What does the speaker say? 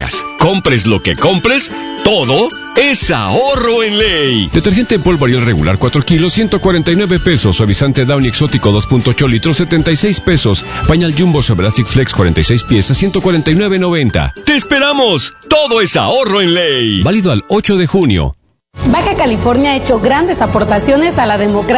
compras. Compres lo que compres, todo es ahorro en Ley. Detergente en polvo Ariel regular 4 kilos, 149 pesos. Suavizante Downy exótico 2.8 litros, 76 pesos. Pañal Jumbo Soblastic Flex 46 piezas, 149.90. ¡Te esperamos! Todo es ahorro en Ley. Válido al 8 de junio. Baja California ha hecho grandes aportaciones a la democracia.